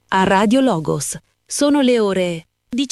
a Radio Logos. Sono le ore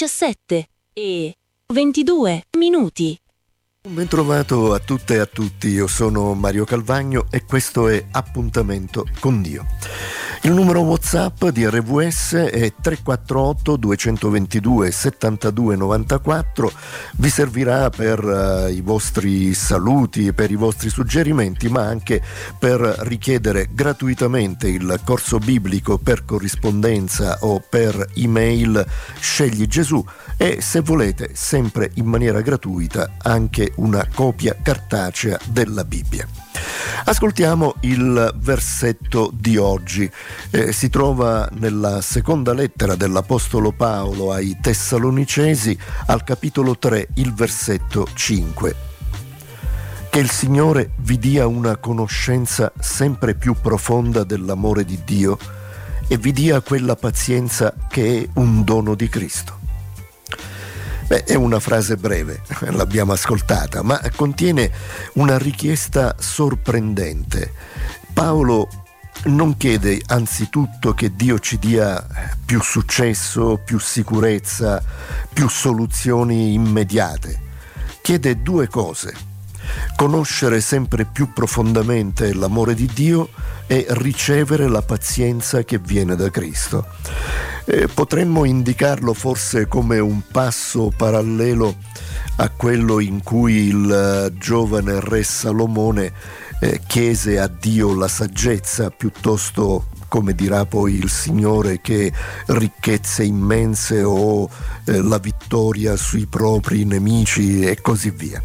17:22. Ben trovato a tutte e a tutti, io sono Mario Calvagno e questo è Appuntamento con Dio. Il numero WhatsApp di RVS è 348 222 72 94, vi servirà per i vostri saluti, per i vostri suggerimenti, ma anche per richiedere gratuitamente il corso biblico per corrispondenza o per email Scegli Gesù e, se volete, sempre in maniera gratuita, anche una copia cartacea della Bibbia. Ascoltiamo il versetto di oggi. Si trova nella seconda lettera dell'Apostolo Paolo ai Tessalonicesi, al capitolo 3, il versetto 5. Che il Signore vi dia una conoscenza sempre più profonda dell'amore di Dio e vi dia quella pazienza che è un dono di Cristo. È una frase breve, l'abbiamo ascoltata, ma contiene una richiesta sorprendente. Paolo non chiede anzitutto che Dio ci dia più successo, più sicurezza, più soluzioni immediate. Chiede due cose: conoscere sempre più profondamente l'amore di Dio e ricevere la pazienza che viene da Cristo. Potremmo indicarlo forse come un passo parallelo a quello in cui il giovane re Salomone chiese a Dio la saggezza piuttosto, come dirà poi il Signore, che ricchezze immense o la vittoria sui propri nemici e così via.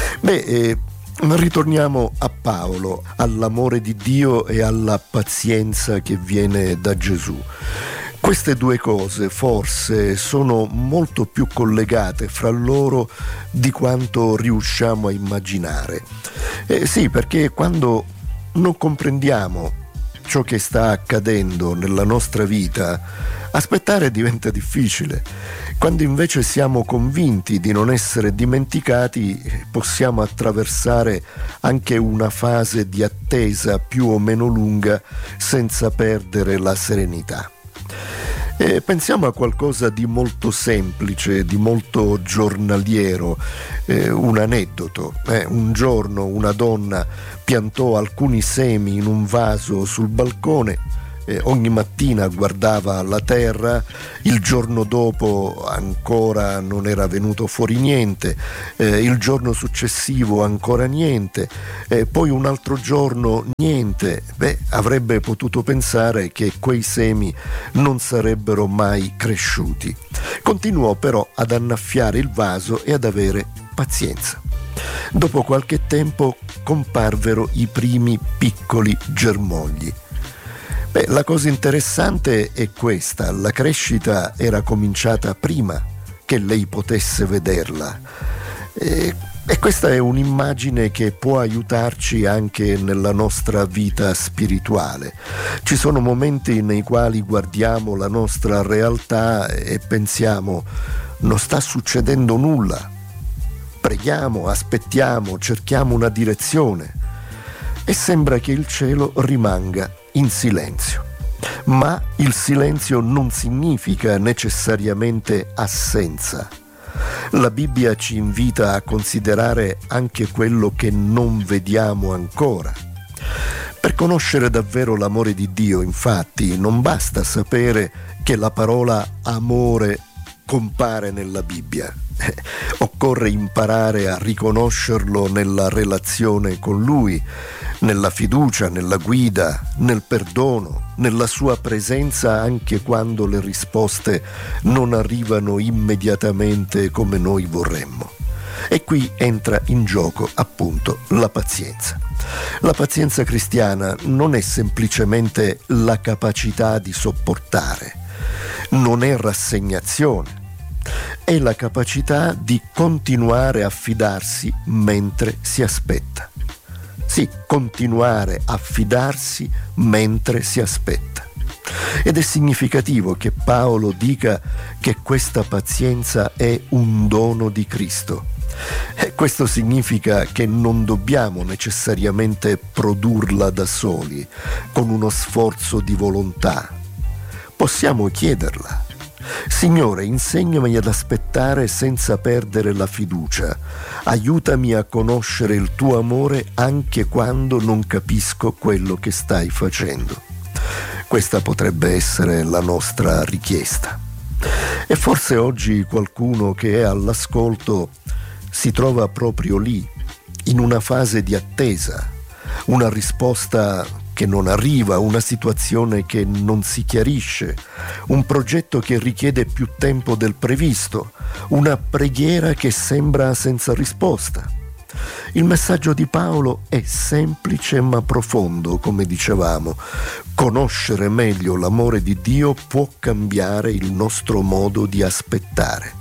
Ritorniamo a Paolo, all'amore di Dio e alla pazienza che viene da Gesù. Queste due cose forse sono molto più collegate fra loro di quanto riusciamo a immaginare. Sì, perché quando non comprendiamo ciò che sta accadendo nella nostra vita, aspettare diventa difficile. Quando invece siamo convinti di non essere dimenticati, possiamo attraversare anche una fase di attesa più o meno lunga senza perdere la serenità. Pensiamo a qualcosa di molto semplice, di molto giornaliero, un aneddoto. Un giorno una donna piantò alcuni semi in un vaso sul balcone, ogni mattina guardava la terra, il giorno dopo ancora non era venuto fuori niente, il giorno successivo ancora niente, poi un altro giorno niente. Avrebbe potuto pensare che quei semi non sarebbero mai cresciuti. Continuò però ad annaffiare il vaso e ad avere pazienza. Dopo qualche tempo comparvero i primi piccoli germogli. La cosa interessante è questa: la crescita era cominciata prima che lei potesse vederla. E questa è un'immagine che può aiutarci anche nella nostra vita spirituale. Ci sono momenti nei quali guardiamo la nostra realtà e pensiamo: non sta succedendo nulla. Preghiamo, aspettiamo, cerchiamo una direzione e sembra che il cielo rimanga in silenzio. Ma il silenzio non significa necessariamente assenza. La Bibbia ci invita a considerare anche quello che non vediamo ancora. Per conoscere davvero l'amore di Dio, infatti, non basta sapere che la parola amore compare nella Bibbia. Occorre imparare a riconoscerlo nella relazione con Lui, nella fiducia, nella guida, nel perdono, nella sua presenza anche quando le risposte non arrivano immediatamente come noi vorremmo. E qui entra in gioco appunto la pazienza. La pazienza cristiana non è semplicemente la capacità di sopportare, non è rassegnazione, è la capacità di continuare a fidarsi mentre si aspetta. Sì, continuare a fidarsi mentre si aspetta. Ed è significativo che Paolo dica che questa pazienza è un dono di Cristo. E questo significa che non dobbiamo necessariamente produrla da soli, con uno sforzo di volontà. Possiamo chiederla. Signore, insegnami ad aspettare senza perdere la fiducia. Aiutami a conoscere il tuo amore anche quando non capisco quello che stai facendo. Questa potrebbe essere la nostra richiesta. E forse oggi qualcuno che è all'ascolto si trova proprio lì, in una fase di attesa, una risposta che non arriva, una situazione che non si chiarisce, un progetto che richiede più tempo del previsto, una preghiera che sembra senza risposta. Il messaggio di Paolo è semplice ma profondo, come dicevamo. Conoscere meglio l'amore di Dio può cambiare il nostro modo di aspettare.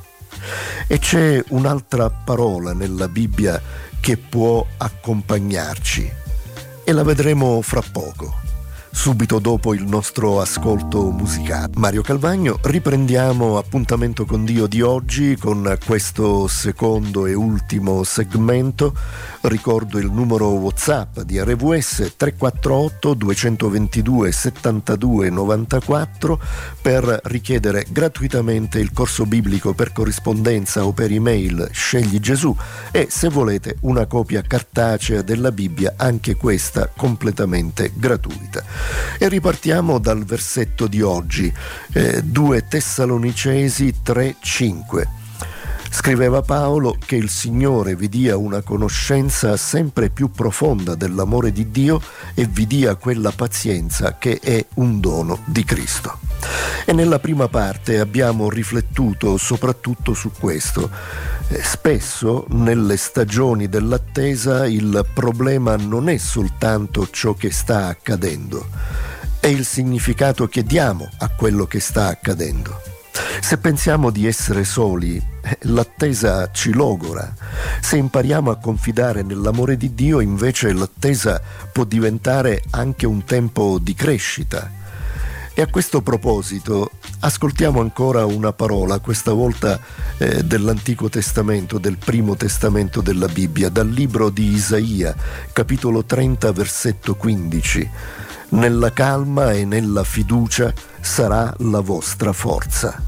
E c'è un'altra parola nella Bibbia che può accompagnarci e la vedremo fra poco, subito dopo il nostro ascolto musicale. Mario Calvagno, riprendiamo Appuntamento con Dio di oggi con questo secondo e ultimo segmento. Ricordo il numero WhatsApp di RVS 348 222 72 94 per richiedere gratuitamente il corso biblico per corrispondenza o per email Scegli Gesù, e se volete una copia cartacea della Bibbia, anche questa completamente gratuita. E ripartiamo dal versetto di oggi, 2 Tessalonicesi 3:5. Scriveva Paolo che il Signore vi dia una conoscenza sempre più profonda dell'amore di Dio e vi dia quella pazienza che è un dono di Cristo. E nella prima parte abbiamo riflettuto soprattutto su questo. Spesso nelle stagioni dell'attesa il problema non è soltanto ciò che sta accadendo, è il significato che diamo a quello che sta accadendo. Se pensiamo di essere soli, l'attesa ci logora. Se impariamo a confidare nell'amore di Dio, invece l'attesa può diventare anche un tempo di crescita. E a questo proposito ascoltiamo ancora una parola, questa volta dell'Antico Testamento, del Primo Testamento della Bibbia, dal libro di Isaia, capitolo 30, versetto 15. Nella calma e nella fiducia sarà la vostra forza.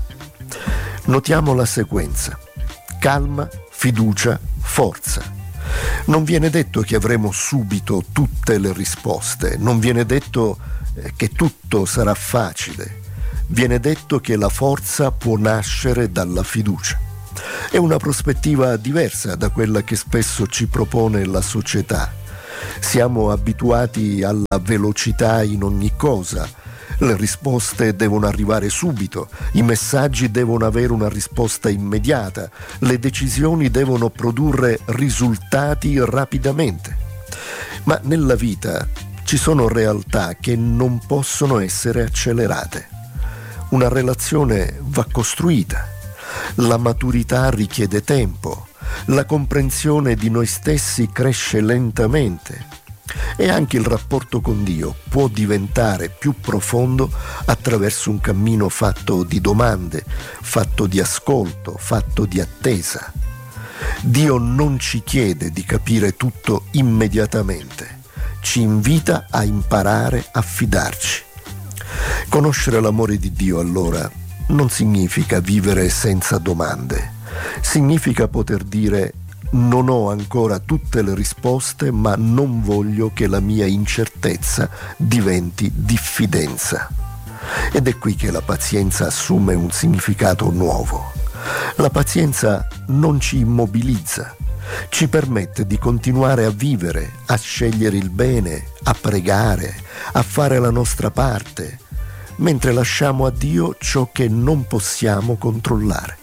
Notiamo la sequenza: calma, fiducia, forza. Non viene detto che avremo subito tutte le risposte, non viene detto che tutto sarà facile, viene detto che la forza può nascere dalla fiducia. È una prospettiva diversa da quella che spesso ci propone la società. Siamo abituati alla velocità in ogni cosa. Le risposte devono arrivare subito, i messaggi devono avere una risposta immediata, le decisioni devono produrre risultati rapidamente. Ma nella vita ci sono realtà che non possono essere accelerate. Una relazione va costruita, la maturità richiede tempo, la comprensione di noi stessi cresce lentamente. E anche il rapporto con Dio può diventare più profondo attraverso un cammino fatto di domande, fatto di ascolto, fatto di attesa. Dio non ci chiede di capire tutto immediatamente, ci invita a imparare a fidarci. Conoscere l'amore di Dio, allora, non significa vivere senza domande, significa poter dire: non ho ancora tutte le risposte, ma non voglio che la mia incertezza diventi diffidenza. Ed è qui che la pazienza assume un significato nuovo. La pazienza non ci immobilizza, ci permette di continuare a vivere, a scegliere il bene, a pregare, a fare la nostra parte, mentre lasciamo a Dio ciò che non possiamo controllare.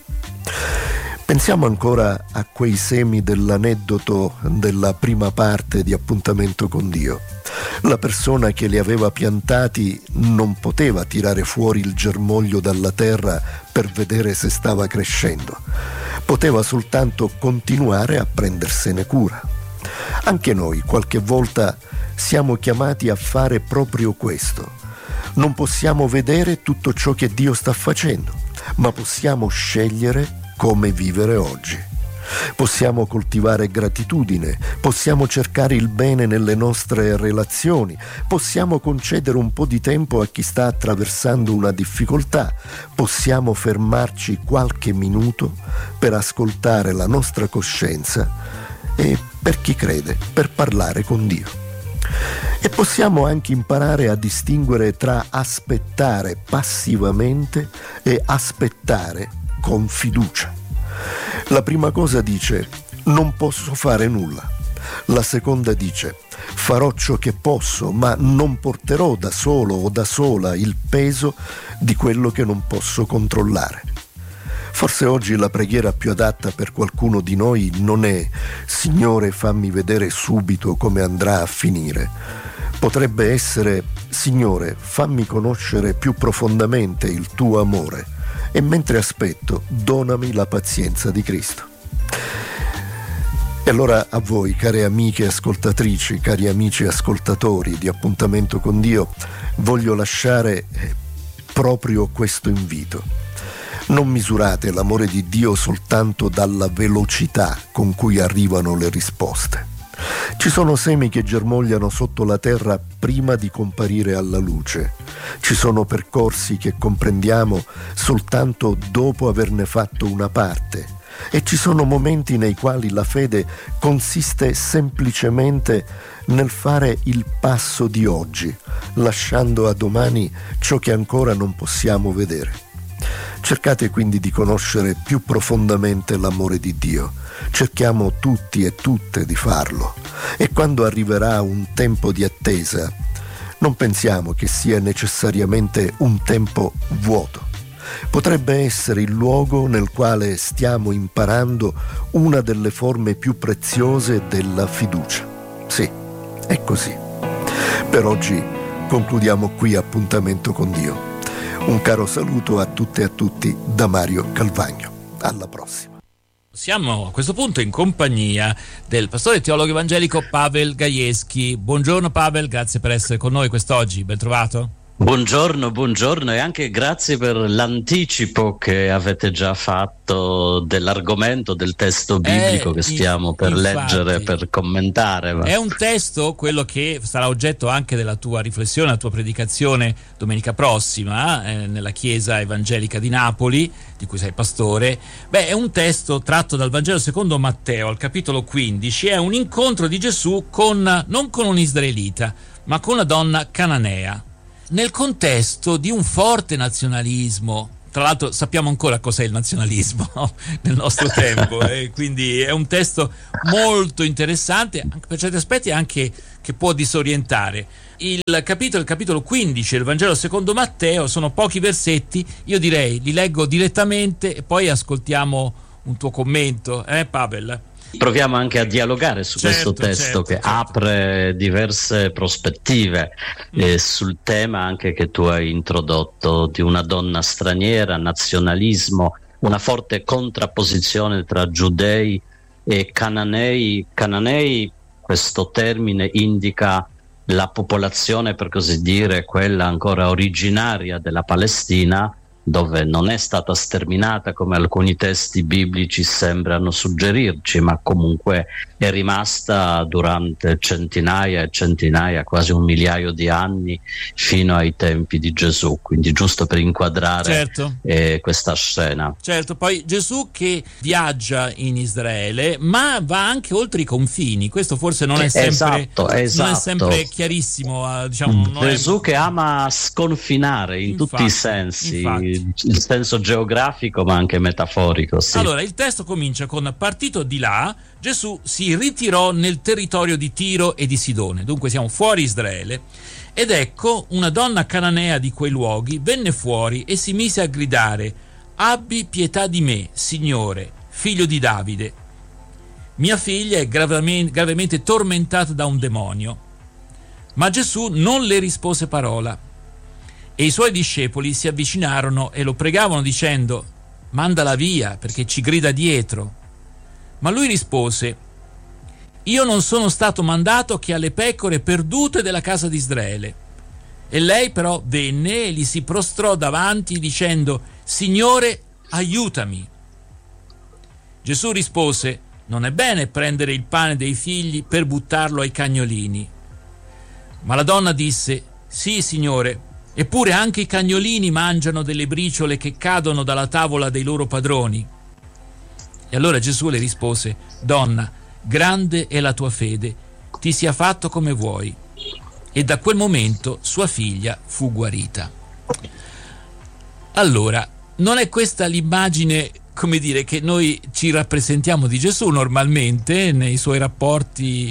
Pensiamo ancora a quei semi dell'aneddoto della prima parte di Appuntamento con Dio. La persona che li aveva piantati non poteva tirare fuori il germoglio dalla terra per vedere se stava crescendo. Poteva soltanto continuare a prendersene cura. Anche noi qualche volta siamo chiamati a fare proprio questo. Non possiamo vedere tutto ciò che Dio sta facendo, ma possiamo scegliere come vivere oggi. possiamo coltivare gratitudine, possiamo cercare il bene nelle nostre relazioni, possiamo concedere un po' di tempo a chi sta attraversando una difficoltà, possiamo fermarci qualche minuto per ascoltare la nostra coscienza e, per chi crede, per parlare con Dio. E possiamo anche imparare a distinguere tra aspettare passivamente e aspettare con fiducia. La prima cosa dice: non posso fare nulla. La seconda dice: farò ciò che posso, ma non porterò da solo o da sola il peso di quello che non posso controllare. Forse oggi la preghiera più adatta per qualcuno di noi non è: Signore, fammi vedere subito come andrà a finire. Potrebbe essere: Signore, fammi conoscere più profondamente il tuo amore e mentre aspetto, donami la pazienza di Cristo. E allora a voi, care amiche ascoltatrici, cari amici ascoltatori di Appuntamento con Dio, voglio lasciare proprio questo invito. Non misurate l'amore di Dio soltanto dalla velocità con cui arrivano le risposte. Ci sono semi che germogliano sotto la terra prima di comparire alla luce. Ci sono percorsi che comprendiamo soltanto dopo averne fatto una parte. E ci sono momenti nei quali la fede consiste semplicemente nel fare il passo di oggi, lasciando a domani ciò che ancora non possiamo vedere. Cercate quindi di conoscere più profondamente l'amore di Dio. Cerchiamo tutti e tutte di farlo. E quando arriverà un tempo di attesa, non pensiamo che sia necessariamente un tempo vuoto. Potrebbe essere il luogo nel quale stiamo imparando una delle forme più preziose della fiducia. Sì, è così. Per oggi concludiamo qui Appuntamento con Dio. Un caro saluto a tutte e a tutti da Mario Calvagno. Alla prossima. Siamo a questo punto in compagnia del pastore teologo evangelico Pavel Gajewski. Buongiorno Pavel, grazie per essere con noi quest'oggi, ben trovato. Buongiorno e anche grazie per l'anticipo che avete già fatto dell'argomento del testo biblico che stiamo per leggere, per commentare. È un testo, quello che sarà oggetto anche della tua riflessione, la tua predicazione domenica prossima nella Chiesa Evangelica di Napoli, di cui sei pastore. È un testo tratto dal Vangelo secondo Matteo, al capitolo 15, è un incontro di Gesù non con un israelita, ma con una donna cananea. Nel contesto di un forte nazionalismo, tra l'altro sappiamo ancora cos'è il nazionalismo, no? Nel nostro tempo, quindi è un testo molto interessante, anche per certi aspetti anche che può disorientare. Il capitolo 15 del Vangelo secondo Matteo sono pochi versetti, io direi li leggo direttamente e poi ascoltiamo un tuo commento, Pavel? Proviamo anche a dialogare su questo testo che apre diverse prospettive sul tema anche che tu hai introdotto di una donna straniera, nazionalismo, una forte contrapposizione tra giudei e cananei. Cananei, questo termine indica la popolazione, per così dire, quella ancora originaria della Palestina, dove non è stata sterminata come alcuni testi biblici sembrano suggerirci, ma comunque è rimasta durante centinaia e centinaia, quasi un migliaio di anni, fino ai tempi di Gesù, quindi giusto per inquadrare questa scena. Certo, poi Gesù che viaggia in Israele, ma va anche oltre i confini, questo forse non è sempre, esatto. Non è sempre chiarissimo, diciamo, Gesù che ama sconfinare in tutti i sensi, il senso geografico ma anche metaforico. Sì. Allora il testo comincia con: partito di là, Gesù si ritirò nel territorio di Tiro e di Sidone, dunque siamo fuori Israele, ed ecco una donna cananea di quei luoghi venne fuori e si mise a gridare: abbi pietà di me, Signore, figlio di Davide, mia figlia è gravemente tormentata da un demonio. Ma Gesù non le rispose parola. E i suoi discepoli si avvicinarono e lo pregavano dicendo: mandala via, perché ci grida dietro. Ma lui rispose: io non sono stato mandato che alle pecore perdute della casa di Israele. E lei però venne e gli si prostrò davanti dicendo: Signore, aiutami. Gesù rispose: non è bene prendere il pane dei figli per buttarlo ai cagnolini. Ma la donna disse: sì, Signore, eppure anche i cagnolini mangiano delle briciole che cadono dalla tavola dei loro padroni. E allora Gesù le rispose: donna, grande è la tua fede, ti sia fatto come vuoi. E da quel momento sua figlia fu guarita. Allora, non è questa l'immagine, come dire, che noi ci rappresentiamo di Gesù normalmente nei suoi rapporti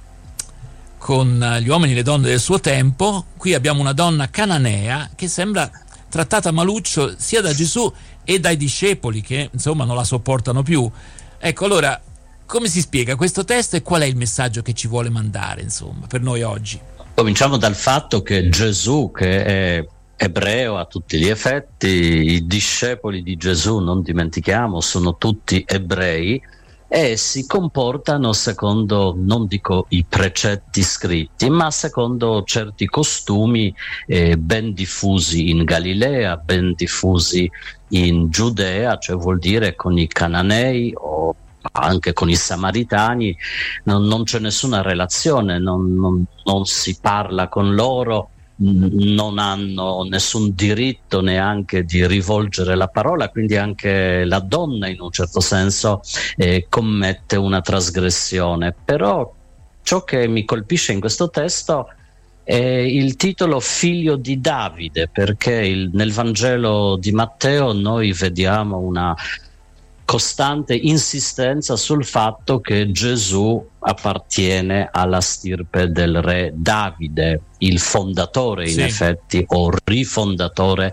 con gli uomini e le donne del suo tempo? Qui abbiamo una donna cananea che sembra trattata maluccio sia da Gesù e dai discepoli, che insomma non la sopportano più. Ecco, allora, come si spiega questo testo e qual è il messaggio che ci vuole mandare, insomma, per noi oggi? Cominciamo dal fatto che Gesù, che è ebreo a tutti gli effetti, i discepoli di Gesù, non dimentichiamo, sono tutti ebrei e si comportano secondo, non dico i precetti scritti, ma secondo certi costumi ben diffusi in Galilea, ben diffusi in Giudea, cioè vuol dire con i cananei o anche con i samaritani non c'è nessuna relazione, non si parla con loro, non hanno nessun diritto neanche di rivolgere la parola, quindi anche la donna in un certo senso commette una trasgressione. Però ciò che mi colpisce in questo testo è il titolo Figlio di Davide, perché nel Vangelo di Matteo noi vediamo una costante insistenza sul fatto che Gesù appartiene alla stirpe del re Davide, il fondatore in effetti o rifondatore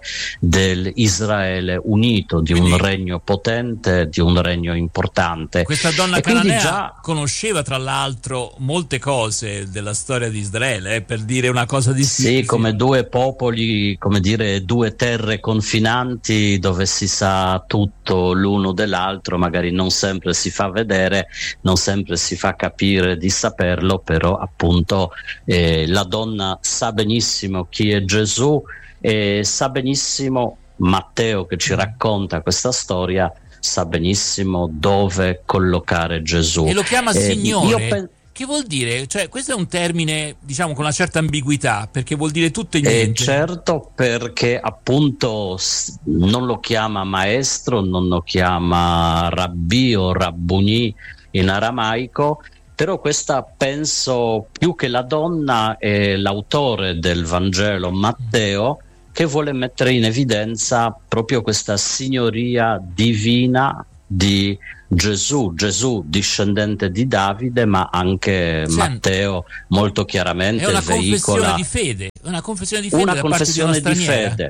dell'Israele unito, di un regno potente, di un regno importante. Questa donna cananea conosceva tra l'altro molte cose della storia di Israele, per dire una cosa di sì, come due popoli, come dire due terre confinanti dove si sa tutto l'uno dell'altro, magari non sempre si fa vedere, non sempre si fa capire di saperlo, però appunto la donna sa benissimo chi è Gesù e sa benissimo, Matteo che ci racconta questa storia sa benissimo dove collocare Gesù e lo chiama Signore. Che vuol dire? Cioè, questo è un termine, diciamo, con una certa ambiguità, perché vuol dire tutto e niente. Certo, perché appunto non lo chiama maestro, non lo chiama rabbì o rabbuni in aramaico, però questa, penso, più che la donna è l'autore del Vangelo, Matteo, che vuole mettere in evidenza proprio questa signoria divina di Gesù, discendente di Davide, ma anche Matteo molto chiaramente è una veicola una confessione di fede da parte di una straniera.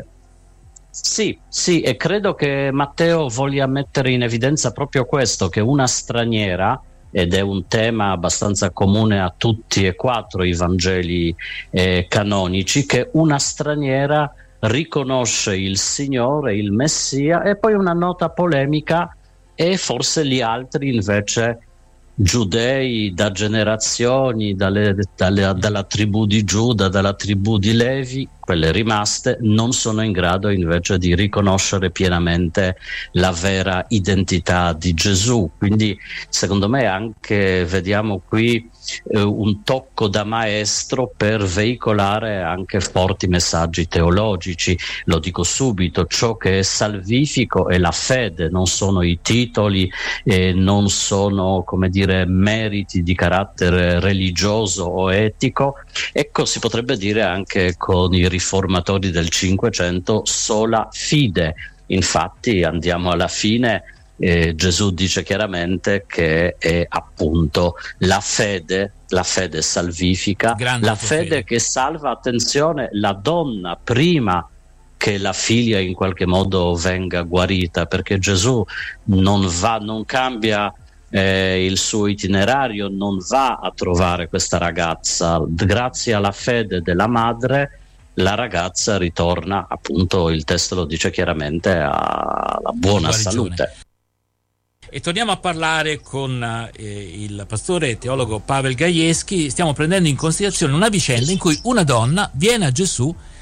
Sì, e credo che Matteo voglia mettere in evidenza proprio questo, che una straniera, ed è un tema abbastanza comune a tutti e quattro i Vangeli canonici, che una straniera riconosce il Signore, il Messia, e poi una nota polemica, e forse gli altri invece giudei da generazioni, dalla tribù di Giuda, dalla tribù di Levi, quelle rimaste, non sono in grado invece di riconoscere pienamente la vera identità di Gesù. Quindi secondo me anche vediamo qui un tocco da maestro per veicolare anche forti messaggi teologici. Lo dico subito, ciò che è salvifico è la fede, non sono i titoli, non sono, come dire, meriti di carattere religioso o etico. Ecco, si potrebbe dire anche con i riformatori del Cinquecento, sola fide. Infatti andiamo alla fine, Gesù dice chiaramente che è appunto la fede salvifica, la fede che salva, attenzione, la donna prima che la figlia in qualche modo venga guarita, perché Gesù non cambia il suo itinerario, non va a trovare questa ragazza. Grazie alla fede della madre la ragazza ritorna, appunto il testo lo dice chiaramente, alla buona salute. E torniamo a parlare con il pastore e teologo Pavel Gajewski. Stiamo prendendo in considerazione una vicenda in cui una donna viene a Gesù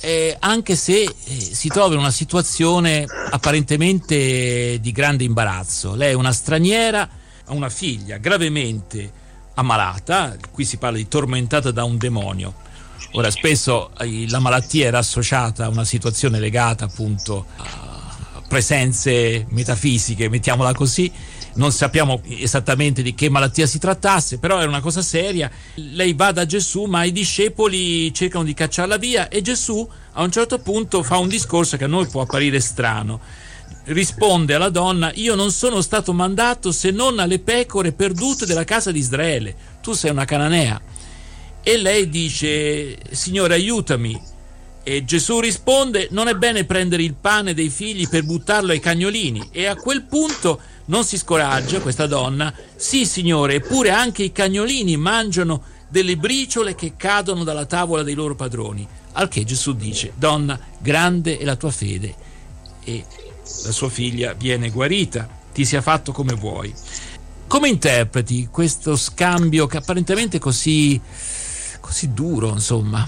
anche se si trova in una situazione apparentemente di grande imbarazzo. Lei è una straniera, ha una figlia gravemente ammalata, qui si parla di tormentata da un demonio. Ora, spesso la malattia era associata a una situazione legata appunto a presenze metafisiche, mettiamola così. Non sappiamo esattamente di che malattia si trattasse, però era una cosa seria. Lei va da Gesù, ma i discepoli cercano di cacciarla via, e Gesù a un certo punto fa un discorso che a noi può apparire strano. Risponde alla donna: io non sono stato mandato se non alle pecore perdute della casa di Israele. Tu sei una cananea. E lei dice: Signore, aiutami. E Gesù risponde: non è bene prendere il pane dei figli per buttarlo ai cagnolini. E a quel punto non si scoraggia questa donna: sì, Signore, eppure anche i cagnolini mangiano delle briciole che cadono dalla tavola dei loro padroni. Al che Gesù dice: donna, grande è la tua fede, e la sua figlia viene guarita, ti sia fatto come vuoi. Come interpreti questo scambio che apparentemente così duro, insomma?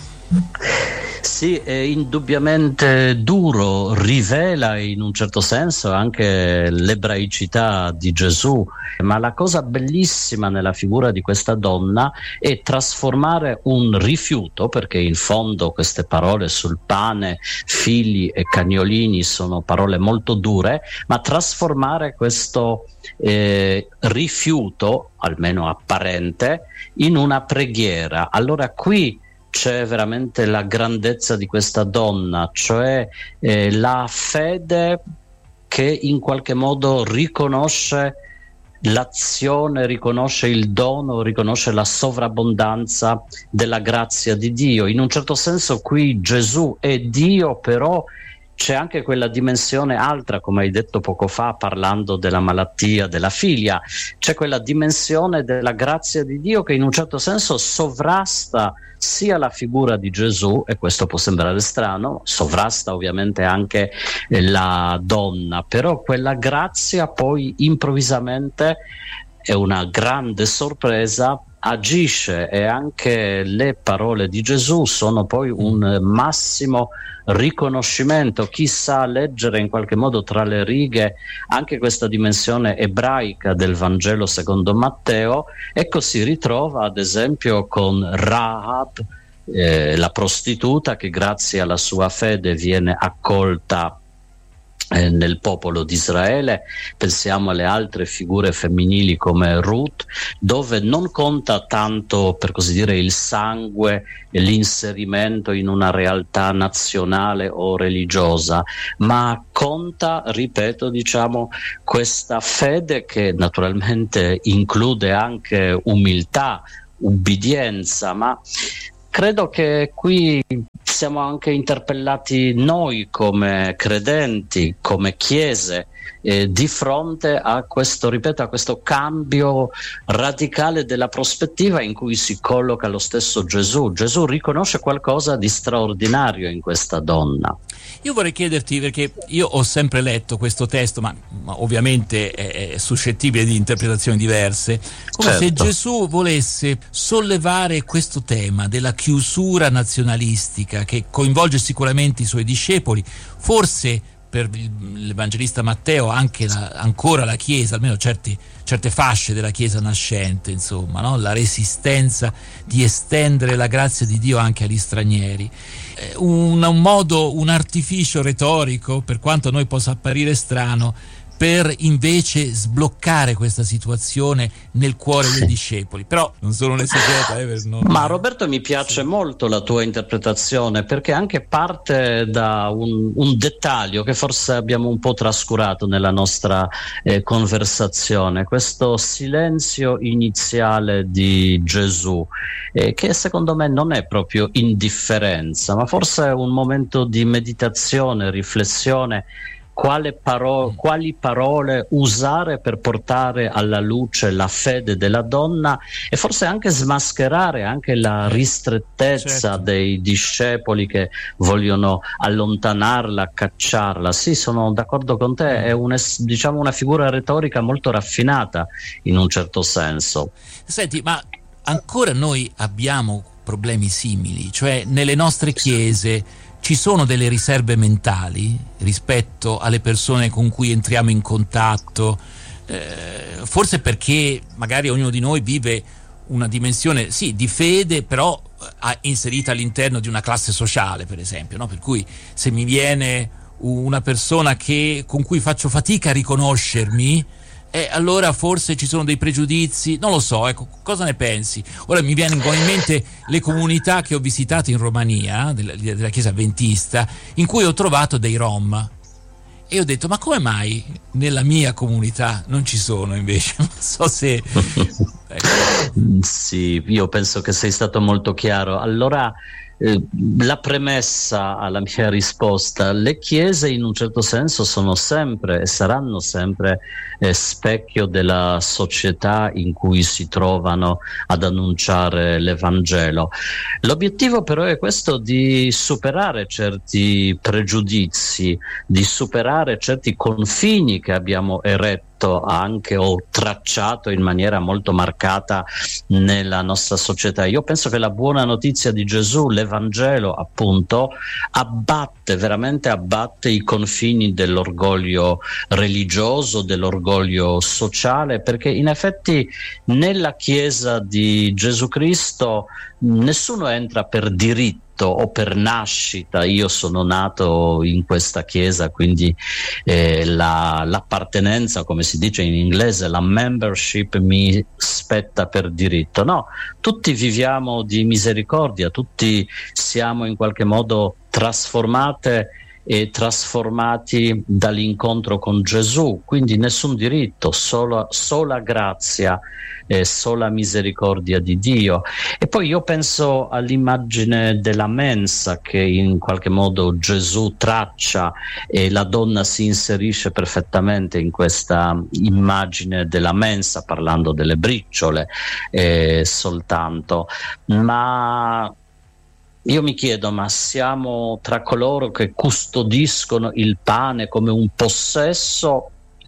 Sì, è indubbiamente duro, rivela in un certo senso anche l'ebraicità di Gesù, ma la cosa bellissima nella figura di questa donna è trasformare un rifiuto, perché in fondo queste parole sul pane, figli e cagnolini sono parole molto dure, ma trasformare questo rifiuto, almeno apparente, in una preghiera. Allora qui c'è veramente la grandezza di questa donna, cioè la fede che in qualche modo riconosce l'azione, riconosce il dono, riconosce la sovrabbondanza della grazia di Dio. In un certo senso qui Gesù è Dio, però c'è anche quella dimensione altra, come hai detto poco fa parlando della malattia della figlia, c'è quella dimensione della grazia di Dio che in un certo senso sovrasta sia la figura di Gesù, e questo può sembrare strano, sovrasta ovviamente anche la donna, però quella grazia poi improvvisamente è una grande sorpresa, agisce, e anche le parole di Gesù sono poi un massimo riconoscimento. Chi sa leggere in qualche modo tra le righe anche questa dimensione ebraica del Vangelo secondo Matteo, ecco, si ritrova ad esempio con Rahab, la prostituta che grazie alla sua fede viene accolta nel popolo di Israele. Pensiamo alle altre figure femminili come Ruth, dove non conta tanto, per così dire, il sangue e l'inserimento in una realtà nazionale o religiosa, ma conta, ripeto, questa fede che naturalmente include anche umiltà, ubbidienza, ma credo che qui siamo anche interpellati noi come credenti, come chiese, di fronte a questo, ripeto, a questo cambio radicale della prospettiva in cui si colloca lo stesso Gesù. Gesù riconosce qualcosa di straordinario in questa donna. Io vorrei chiederti, perché io ho sempre letto questo testo, ma ovviamente è suscettibile di interpretazioni diverse, come se Gesù volesse sollevare questo tema della chiusura nazionalistica che coinvolge sicuramente i suoi discepoli, forse per l'Evangelista Matteo anche ancora la Chiesa, almeno certe fasce della Chiesa nascente, insomma, no? La resistenza di estendere la grazia di Dio anche agli stranieri. Un modo, un artificio retorico, per quanto a noi possa apparire strano, per invece sbloccare questa situazione nel cuore dei discepoli. Però non sono un esegeta. Ma Roberto, mi piace molto la tua interpretazione, perché anche parte da un dettaglio che forse abbiamo un po' trascurato nella nostra conversazione, questo silenzio iniziale di Gesù, che secondo me non è proprio indifferenza, ma forse è un momento di meditazione, riflessione. Quali parole usare per portare alla luce la fede della donna e forse anche smascherare anche la ristrettezza dei discepoli che vogliono allontanarla, cacciarla. Sì, sono d'accordo con te, è una figura retorica molto raffinata in un certo senso. Senti, ma ancora noi abbiamo problemi simili, cioè nelle nostre chiese ci sono delle riserve mentali rispetto alle persone con cui entriamo in contatto, forse perché magari ognuno di noi vive una dimensione sì di fede, però inserita all'interno di una classe sociale, per esempio, no? Per cui se mi viene una persona con cui faccio fatica a riconoscermi, allora forse ci sono dei pregiudizi, non lo so, ecco, cosa ne pensi? Ora mi vengono in mente le comunità che ho visitato in Romania, della Chiesa Adventista, in cui ho trovato dei Rom. E ho detto, ma come mai nella mia comunità non ci sono invece? Non so se... Sì, io penso che sei stato molto chiaro. Allora, la premessa alla mia risposta: le chiese in un certo senso sono sempre e saranno sempre specchio della società in cui si trovano ad annunciare l'Evangelo. L'obiettivo però è questo, di superare certi pregiudizi, di superare certi confini che abbiamo eretto anche o tracciato in maniera molto marcata nella nostra società. Io penso che la buona notizia di Gesù, l'Evangelo appunto, veramente abbatte i confini dell'orgoglio religioso, dell'orgoglio sociale, perché in effetti nella Chiesa di Gesù Cristo nessuno entra per diritto o per nascita. Io sono nato in questa chiesa, quindi l'appartenenza, come si dice in inglese, la membership mi spetta per diritto. No, tutti viviamo di misericordia, tutti siamo in qualche modo trasformati dall'incontro con Gesù, quindi nessun diritto, sola grazia e sola misericordia di Dio. E poi io penso all'immagine della mensa che in qualche modo Gesù traccia, e la donna si inserisce perfettamente in questa immagine della mensa, parlando delle briciole soltanto. Ma io mi chiedo, ma siamo tra coloro che custodiscono il pane come un possesso,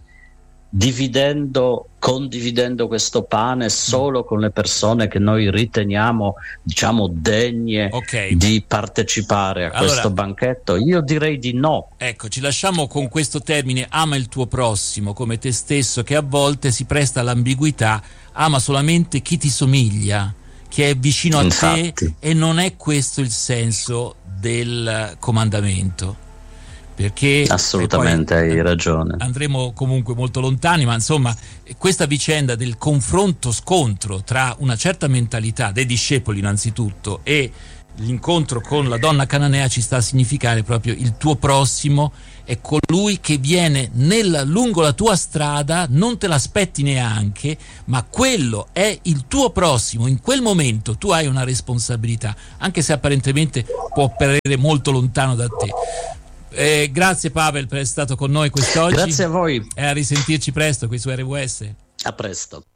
condividendo questo pane solo con le persone che noi riteniamo, diciamo, degne di partecipare a questo banchetto? Io direi di no. Ecco, ci lasciamo con questo termine: ama il tuo prossimo come te stesso, che a volte si presta all'ambiguità. Ama solamente chi ti somiglia, che è vicino a te, e non è questo il senso del comandamento. Perché assolutamente hai ragione. Andremo comunque molto lontani, ma insomma questa vicenda del confronto-scontro tra una certa mentalità dei discepoli innanzitutto e l'incontro con la donna cananea ci sta a significare proprio: il tuo prossimo è colui che viene lungo la tua strada, non te l'aspetti neanche, ma quello è il tuo prossimo. In quel momento tu hai una responsabilità, anche se apparentemente può apparire molto lontano da te. Grazie Pavel per essere stato con noi quest'oggi. Grazie a voi. E a risentirci presto qui su RWS. A presto.